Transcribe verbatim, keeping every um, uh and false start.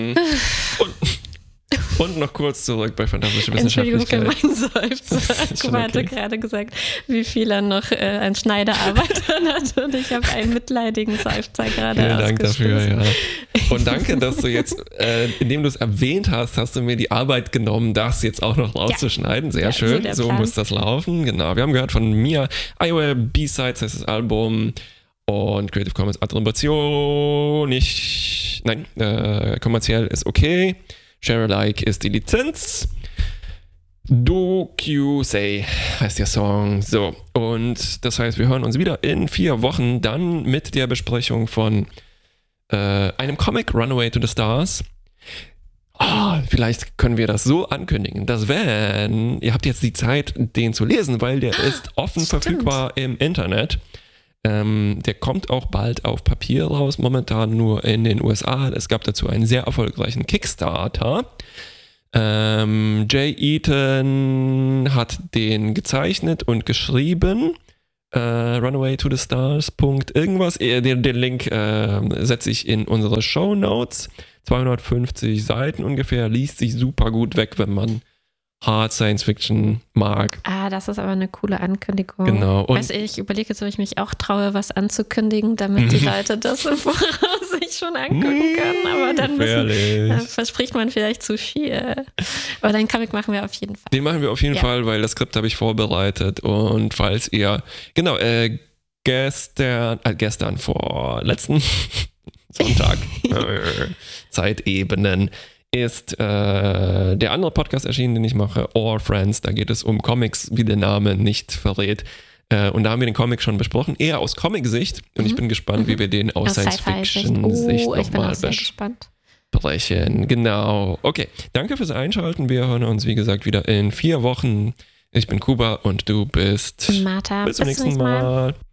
Und, und noch kurz zurück bei Fantastische Wissenschaftlichkeit. Entschuldigung für meinen Seufzer. Kuba hatte okay. gerade gesagt, wie viel er noch äh, an Schneiderarbeitern hat und ich habe einen mitleidigen Seufzer gerade Vielen Dank dafür, ausgestoßen. ja. Und danke, dass du jetzt, äh, indem du es erwähnt hast, hast du mir die Arbeit genommen, das jetzt auch noch rauszuschneiden. Sehr Ja, schön, so so der muss das laufen. Genau, wir haben gehört von Mia, Iowa B-Sides heißt das Album und Creative Commons Attribution nicht, nein, äh, kommerziell ist okay. Share Alike ist die Lizenz. DocuSay heißt der Song. So, und das heißt, wir hören uns wieder in vier Wochen dann mit der Besprechung von äh, einem Comic, Runaway to the Stars. Oh, vielleicht können wir das so ankündigen, dass wenn, ihr habt jetzt die Zeit, den zu lesen, weil der ist offen Stimmt. verfügbar im Internet. Ähm, der kommt auch bald auf Papier raus, momentan nur in den U S A. Es gab dazu einen sehr erfolgreichen Kickstarter. Ähm, Jay Eaton hat den gezeichnet und geschrieben. Äh, Runaway to the Stars. Punkt irgendwas. Äh, Den, den Link äh, setze ich in unsere Shownotes. zweihundertfünfzig Seiten ungefähr. Liest sich super gut weg, wenn man Hard Science Fiction mag. Ah, das ist aber eine coole Ankündigung. Genau. Und Weißt du, ich überlege jetzt, ob ich mich auch traue, was anzukündigen, damit die Leute das im Voraus sich schon angucken können. Aber dann müssen, gefährlich. äh, verspricht man vielleicht zu viel. Aber den Comic machen wir auf jeden Fall. Den machen wir auf jeden Ja. Fall, weil das Skript habe ich vorbereitet. Und falls ihr, genau, äh, gestern, äh, gestern vor letzten Sonntag, äh, Zeitebenen, ist äh, der andere Podcast erschienen, den ich mache, All Friends. Da geht es um Comics, wie der Name nicht verrät. Äh, und da haben wir den Comic schon besprochen, eher aus Comic-Sicht. Und ich bin gespannt, wie wir den aus, Aus Sci-Fi-Sicht. Science-Fiction-Sicht Oh, ich bin nochmal auch sehr gespannt. besprechen. Genau. Okay, danke fürs Einschalten. Wir hören uns, wie gesagt, wieder in vier Wochen. Ich bin Kuba und du bist... Martha, Bis zum nächsten Mal.